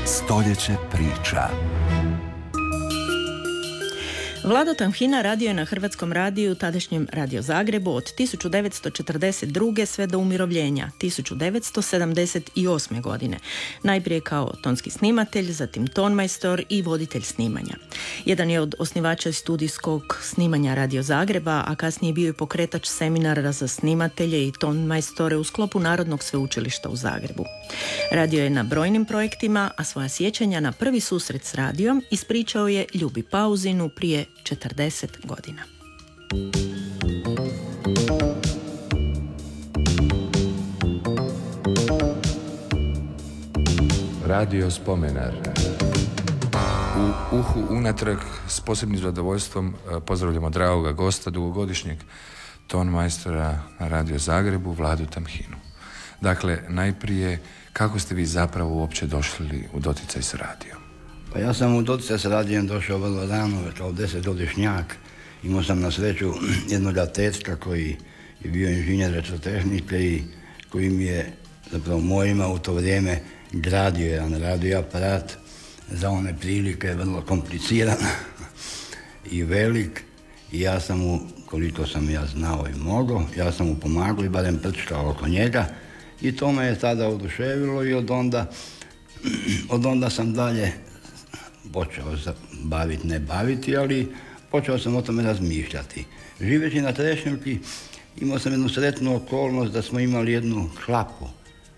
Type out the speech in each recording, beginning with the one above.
Stoljeće priča. Vlado Tamhina radio je na Hrvatskom radiju, tadašnjem Radio Zagrebu, od 1942. sve do umirovljenja, 1978. godine. Najprije kao tonski snimatelj, zatim tonmajstor i voditelj snimanja. Jedan je od osnivača studijskog snimanja Radio Zagreba, a kasnije bio je pokretač seminara za snimatelje i tonmajstore u sklopu Narodnog sveučilišta u Zagrebu. Radio je na brojnim projektima, a svoja sjećanja na prvi susret s radijom ispričao je Ljubi Pauzinu prije 40 godina. Radio Spomenar. U uhu unatrag s posebnim zadovoljstvom pozdravljamo dragoga gosta, dugogodišnjeg tonmajstora na Radio Zagrebu, Vladu Tamhinu. Dakle, najprije, kako ste vi zapravo uopće došli u doticaj s radijom? Pa ja sam u doticaj s radijem došao vrlo rano, kao 10-godišnjak. Imao sam na sreću jednog tetka koji je bio inženjer elektrotehnike i koji mi je, zapravo mojima u to vrijeme, gradio jedan radio aparat za one prilike, vrlo kompliciran i velik. I ja sam mu, koliko sam ja znao i mogao, ja sam mu pomagao i barem prčkao oko njega. I to me je tada oduševilo i od onda sam dalje počeo ne baviti, ali počeo sam o tome razmišljati. Živeći na Trešnjevki imao sam jednu sretnu okolnost da smo imali jednu klapu.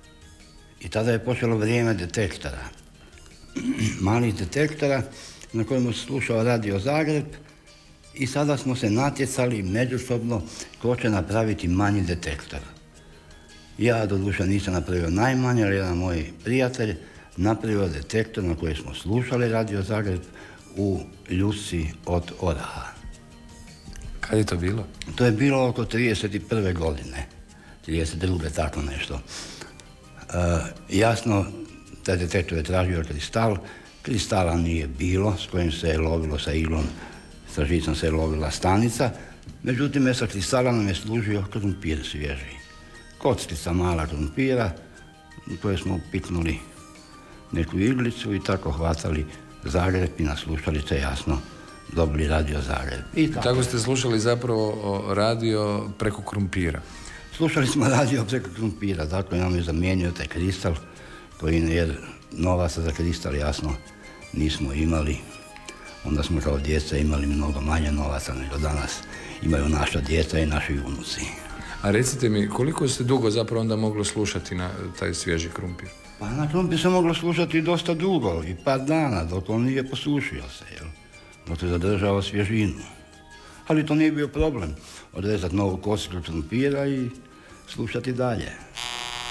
I tada je počelo vrijeme detektora. Malih detektora na kojemu se slušao Radio Zagreb i sada smo se natjecali međusobno ko će napraviti manji detektor. Ja doduše nisam napravio najmanje, ali jedan moj prijatelj napravio detektor na koji smo slušali Radio Zagreb u Ljusci od Oraha. Kad je to bilo? To je bilo oko 31. godine, 32. tako nešto. Jasno, taj detektor je tražio kristal, kristala nije bilo, s kojim se je lovilo sa iglom, sa žicom se je lovila stanica, međutim, sa kristala nam je služio krumpir svježi. Kockica mala krumpira, u kojoj smo upiknuli neku iglicu i tako hvatali Zagreb i na slušalice, jasno, dobili Radio Zagreb. I tako ste slušali zapravo radio preko krumpira? Slušali smo radio preko krumpira, dakle nam je zamijenio taj kristal, jer novaca za kristal, jasno, nismo imali. Onda smo kao djeca imali mnogo manje novaca nego danas imaju naša djeca i naši unuci. A recite mi, koliko ste dugo zapravo onda moglo slušati na taj svježi krumpir? Pa na krumpir se moglo slušati dosta dugo, i par dana, dok on nije posušio se, dok je zadržao svježinu. Ali to nije bio problem, odrezati novu kocku krumpira i slušati dalje.